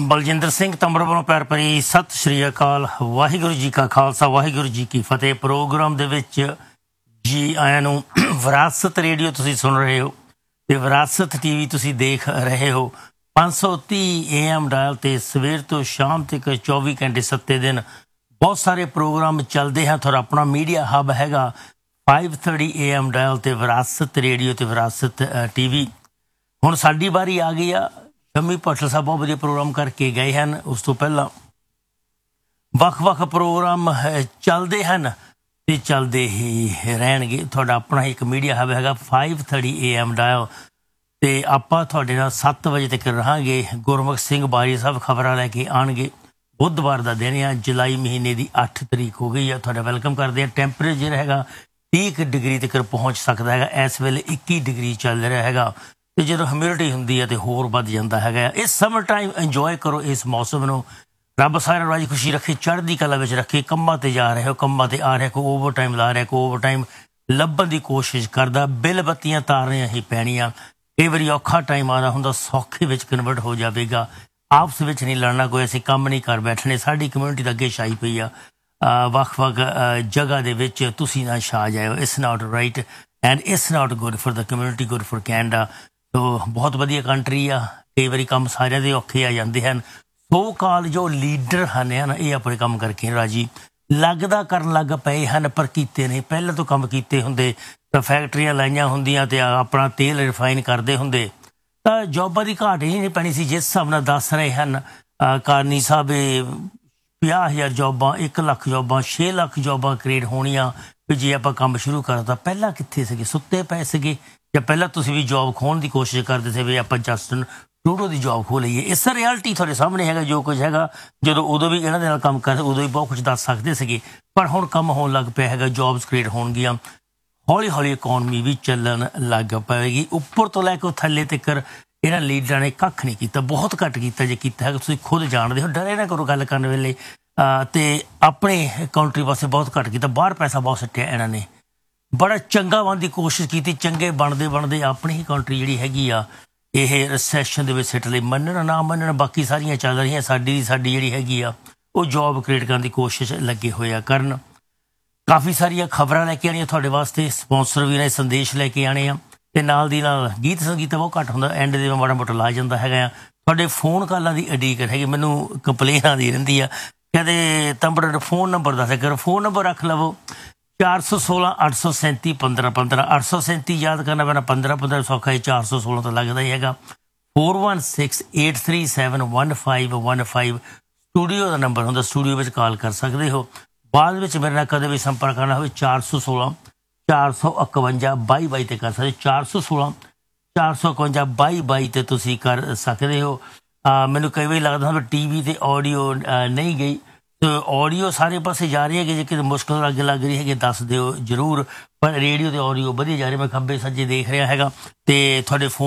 ਬਲਜਿੰਦਰ ਸਿੰਘ ਤੰਬੜ ਵੱਲੋਂ ਪਿਆਰ ਭਰੀ ਸਤਿ ਸ਼੍ਰੀ ਅਕਾਲ। ਵਾਹਿਗੁਰੂ ਜੀ ਕਾ ਖਾਲਸਾ, ਵਾਹਿਗੁਰੂ ਜੀ ਕੀ ਫਤਿਹ। ਪ੍ਰੋਗਰਾਮ ਦੇ ਵਿੱਚ ਜੀ ਆਇਆਂ ਨੂੰ। ਵਿਰਾਸਤ ਰੇਡੀਓ ਤੁਸੀਂ ਸੁਣ ਰਹੇ ਹੋ ਤੇ ਵਿਰਾਸਤ ਟੀਵੀ ਤੁਸੀਂ ਦੇਖ ਰਹੇ ਹੋ। 530 AM ਡਾਇਲ ਤੇ ਸਵੇਰ ਤੋਂ ਸ਼ਾਮ ਤੱਕ 24 ਘੰਟੇ 7 ਦਿਨ ਬਹੁਤ ਸਾਰੇ ਪ੍ਰੋਗਰਾਮ ਚੱਲਦੇ ਹਨ। ਤੁਹਾਡਾ ਆਪਣਾ ਮੀਡੀਆ ਹੱਬ ਹੈਗਾ 530 AM ਡਾਇਲ ਤੇ ਵਿਰਾਸਤ ਰੇਡੀਓ ਤੇ ਵਿਰਾਸਤ ਟੀਵੀ। ਹੁਣ ਸਾਡੀ ਵਾਰੀ ਆ ਗਈ ਆ। ਸ਼ਮੀ ਭੱਟਲ ਸਾਹਿਬ ਬਹੁਤ ਵਧੀਆ ਪ੍ਰੋਗਰਾਮ ਕਰਕੇ ਗਏ ਹਨ। ਉਸ ਤੋਂ ਪਹਿਲਾਂ ਵੱਖ-ਵੱਖ ਪ੍ਰੋਗਰਾਮ ਚੱਲਦੇ ਹਨ ਤੇ ਚੱਲਦੇ ਹੀ ਰਹਿਣਗੇ। ਤੁਹਾਡਾ ਆਪਣਾ ਇੱਕ ਮੀਡੀਆ ਹੱਬ ਹੈਗਾ 530 AM ਡਾਇਲ ਤੇ ਆਪਾਂ ਤੁਹਾਡੇ ਨਾਲ 7 ਵਜੇ ਤੱਕ ਰਹਾਂਗੇ। ਗੁਰਮੁਖ ਸਿੰਘ ਬਾਰੀ ਸਾਹਿਬ ਖਬਰਾਂ ਲੈ ਕੇ ਆਉਣਗੇ। ਬੁੱਧਵਾਰ ਦਾ ਦਿਨ ਆ, ਜੁਲਾਈ ਮਹੀਨੇ ਦੀ 8 ਤਰੀਕ ਹੋ ਗਈ ਆ। ਤੁਹਾਡਾ ਵੈਲਕਮ ਕਰਦੇ ਆ। ਟੈਂਪਰੇਚਰ ਹੈਗਾ 30 ਡਿਗਰੀ ਤੱਕ ਪਹੁੰਚ ਸਕਦਾ ਹੈਗਾ। ਇਸ ਵੇਲੇ 21 ਡਿਗਰੀ ਚੱਲ ਰਿਹਾ ਹੈਗਾ ਤੇ ਜਦੋਂ ਹਿਊਮਿਡਿਟੀ ਹੁੰਦੀ ਹੈ ਤੇ ਹੋਰ ਵੱਧ ਜਾਂਦਾ ਹੈਗਾ। ਇਸ ਸਮਰ ਟਾਈਮ ਇੰਜੋਏ ਕਰੋ ਇਸ ਮੌਸਮ ਨੂੰ। ਰੱਬ ਸਾਰਿਆਂ ਨੂੰ ਰਾਜੀ ਖੁਸ਼ੀ ਰੱਖੇ, ਚੜ੍ਹਦੀ ਕਲਾ ਵਿੱਚ ਰੱਖੇ। ਕੰਮਾਂ ਤੇ ਜਾ ਰਹੇ ਹੋ, ਕੰਮਾਂ ਤੇ ਆ ਰਿਹਾ, ਕੋਈ ਓਵਰ ਟਾਈਮ ਲਾ ਰਿਹਾ, ਕੋਈ ਓਵਰ ਟਾਈਮ ਲੱਭਣ ਦੀ ਕੋਸ਼ਿਸ਼ ਕਰਦਾ। ਬਿੱਲ ਬੱਤੀਆਂ ਤਾਰਨੀਆਂ ਹੀ ਪੈਣੀਆਂ। ਕਈ ਵਾਰੀ ਔਖਾ ਟਾਈਮ ਆਉਂਦਾ ਹੁੰਦਾ, ਸੌਖੇ ਵਿੱਚ ਕਨਵਰਟ ਹੋ ਜਾਵੇਗਾ। ਆਪਸ ਵਿੱਚ ਨਹੀਂ ਲੜਨਾ, ਕੋਈ ਅਸੀਂ ਕੰਮ ਨਹੀਂ ਕਰ ਬੈਠਣੇ। ਸਾਡੀ ਕਮਿਊਨਿਟੀ ਤਾਂ ਅੱਗੇ ਛਾਈ ਪਈ ਆ। ਵੱਖ-ਵੱਖ ਜਗ੍ਹਾ ਦੇ ਵਿੱਚ ਤੁਸੀਂ ਨਾ ਛਾ ਜਾਇਓ। It's not right and it's not good for the community, good for Canada. ਤੋ ਬਹੁਤ ਵਧੀਆ ਕੰਟਰੀ ਆ। ਕਈ ਵਾਰੀ ਕੰਮ ਸਾਰਿਆਂ ਦੇ ਔਖੇ ਆ ਜਾਂਦੇ ਹਨ। ਸੋ ਕਾਲ ਜੋ ਲੀਡਰ ਹਨ ਨਾ, ਇਹ ਆਪਣੇ ਕੰਮ ਕਰਕੇ ਰਾਜੀ ਲੱਗਦਾ ਕਰਨ ਲੱਗ ਪਏ ਹਨ, ਪਰ ਕੀਤੇ ਨਹੀਂ। ਪਹਿਲਾਂ ਤੋਂ ਕੰਮ ਕੀਤੇ ਹੁੰਦੇ ਤਾਂ ਫੈਕਟਰੀਆਂ ਲਾਈਆਂ ਹੁੰਦੀਆਂ ਤੇ ਆਪਣਾ ਤੇਲ ਰਿਫਾਈਨ ਕਰਦੇ ਹੁੰਦੇ ਤਾਂ ਜੋਬਾਂ ਦੀ ਘਾਟ ਹੀ ਨਹੀਂ ਪੈਣੀ ਸੀ। ਜਿਸ ਹਿਸਾਬ ਨਾਲ ਦੱਸ ਰਹੇ ਹਨ ਕਾਰਨੀ ਸਾਹਿਬ, 50,000 ਜੋਬਾਂ, 1 ਲੱਖ ਜੋਬਾਂ, 6 ਲੱਖ ਜੋਬਾਂ ਕ੍ਰੀਏਟ ਹੋਣੀਆਂ ਵੀ ਜੇ ਆਪਾਂ ਕੰਮ ਸ਼ੁਰੂ ਕਰਤਾ। ਪਹਿਲਾਂ ਕਿੱਥੇ ਸੀਗੇ? ਸੁੱਤੇ ਪਏ ਸੀਗੇ। ਜਾਂ ਪਹਿਲਾਂ ਤੁਸੀਂ ਵੀ ਜੋਬ ਖੋਹਣ ਦੀ ਕੋਸ਼ਿਸ਼ ਕਰਦੇ ਸੀ ਵੀ ਆਪਾਂ ਜਸਟਨ ਟਰੂਡੋ ਦੀ ਜੋਬ ਖੋਹ ਲਈਏ। ਇਸ ਰਿਐਲਿਟੀ ਤੁਹਾਡੇ ਸਾਹਮਣੇ ਹੈਗਾ ਜੋ ਕੁਝ ਹੈਗਾ। ਜਦੋਂ ਉਦੋਂ ਵੀ ਇਹਨਾਂ ਦੇ ਨਾਲ ਕੰਮ ਕਰਦੇ ਉਦੋਂ ਵੀ ਬਹੁਤ ਕੁਝ ਦੱਸ ਸਕਦੇ ਸੀਗੇ, ਪਰ ਹੁਣ ਕੰਮ ਹੋਣ ਲੱਗ ਪਿਆ ਹੈਗਾ। ਜੋਬਸ ਕ੍ਰੀਏਟ ਹੋਣਗੀਆਂ। ਹੌਲੀ ਹੌਲੀ ਇਕੋਨਮੀ ਵੀ ਚੱਲਣ ਲੱਗ ਪਵੇਗੀ। ਉੱਪਰ ਤੋਂ ਲੈ ਕੇ ਥੱਲੇ ਤੱਕ ਇਹਨਾਂ ਲੀਡਰਾਂ ਨੇ ਕੱਖ ਨਹੀਂ ਕੀਤਾ, ਬਹੁਤ ਘੱਟ ਕੀਤਾ। ਜੇ ਕੀਤਾ ਹੈਗਾ ਤੁਸੀਂ ਖੁਦ ਜਾਣਦੇ ਹੋ। ਡਰੇ ਨਾ ਕਰੋ ਗੱਲ ਕਰਨ ਵੇਲੇ। ਤੇ ਆਪਣੇ ਕੰਟਰੀ ਵਾਸਤੇ ਬਹੁਤ ਘੱਟ ਕੀਤਾ। ਬਾਹਰ ਪੈਸਾ ਬਹੁਤ ਸੁੱਟਿਆ ਇਹਨਾਂ ਨੇ। ਬੜਾ ਚੰਗਾ ਬਣਨ ਦੀ ਕੋਸ਼ਿਸ਼ ਕੀਤੀ। ਚੰਗੇ ਬਣਦੇ ਬਣਦੇ ਆਪਣੀ ਹੀ ਕੰਟਰੀ ਜਿਹੜੀ ਹੈਗੀ ਆ ਇਹ ਰਿਸੈਸ਼ਨ ਦੇ ਵਿੱਚ ਸਿੱਟ ਲਈ। ਮੰਨਣ ਨਾ ਮੰਨਣ ਬਾਕੀ ਸਾਰੀਆਂ ਚੱਲ ਰਹੀਆਂ। ਸਾਡੀ ਜਿਹੜੀ ਹੈਗੀ ਆ ਉਹ ਜੋਬ ਕ੍ਰੀਏਟ ਕਰਨ ਦੀ ਕੋਸ਼ਿਸ਼ ਲੱਗੇ ਹੋਏ ਆ ਕਰਨ। ਕਾਫੀ ਸਾਰੀਆਂ ਖਬਰਾਂ ਲੈ ਕੇ ਆਉਣੀਆਂ ਤੁਹਾਡੇ ਵਾਸਤੇ। ਸਪੋਂਸਰ ਵੀ ਨੇ ਸੰਦੇਸ਼ ਲੈ ਕੇ ਆਉਣੇ ਆ ਤੇ ਨਾਲ ਦੀ ਨਾਲ ਗੀਤ ਸੰਗੀਤ ਬਹੁਤ ਘੱਟ ਹੁੰਦਾ। ਐਂਡ ਦੇ ਮਾੜਾ ਮੋਟਾ ਲਾ ਜਾਂਦਾ ਹੈਗਾ ਆ। ਤੁਹਾਡੇ ਫੋਨ ਕਾਲਾਂ ਦੀ ਉਡੀਕ ਹੈਗੀ। ਮੈਨੂੰ ਕੰਪਲੇਨ ਆਉਂਦੀ ਰਹਿੰਦੀ ਆ, ਕਹਿੰਦੇ ਤੰਬੜ ਫੋਨ ਨੰਬਰ ਦੱਸ ਕਰ। ਫੋਨ ਨੰਬਰ ਰੱਖ ਲਵੋ 416 837 1515। 837 ਯਾਦ ਕਰਨਾ ਪੈਣਾ, 1515 ਸੌਖਾ ਹੈ। 416 ਤਾਂ ਲੱਗਦਾ ਹੀ ਹੈਗਾ। 4168371515 ਸਟੂਡੀਓ ਦਾ ਨੰਬਰ ਹੁੰਦਾ। ਸਟੂਡੀਓ ਵਿੱਚ ਕਾਲ ਕਰ ਸਕਦੇ ਹੋ। ਬਾਅਦ ਵਿੱਚ ਮੇਰੇ ਨਾਲ ਕਦੇ ਵੀ ਸੰਪਰਕ ਕਰਨਾ ਹੋਵੇ 416 451 2222 ਤੇ ਕਰ ਸਕਦੇ। 416 451 2222 ਤੇ ਤੁਸੀਂ ਕਰ ਸਕਦੇ ਹੋ। ਮੈਨੂੰ ਕਈ ਵਾਰੀ ਲੱਗਦਾ ਵੀ TV ਤੇ ਆਡੀਓ ਨਹੀਂ ਗਈ। ਆਡੀਓ ਸਾਰੇ ਪਾਸੇ ਜਾ ਰਹੀ ਹੈ ਕਿ ਜੇ ਕਿਤੇ ਮੁਸ਼ਕਿਲ ਅੱਗੇ ਲੱਗ ਰਹੀ ਹੈਗੀ ਦੱਸ ਦਿਓ ਜ਼ਰੂਰ। ਪਰ ਰੇਡੀਓ ਤੇ ਆਡੀਓ ਵਧੀਆ ਜਾ ਰਹੀ। ਮੈਂ ਖੱਬੇ ਸੱਜੇ ਦੇਖ ਰਿਹਾ ਹੈਗਾ ਤੇ ਤੁਹਾਡੇ ਫੋਨ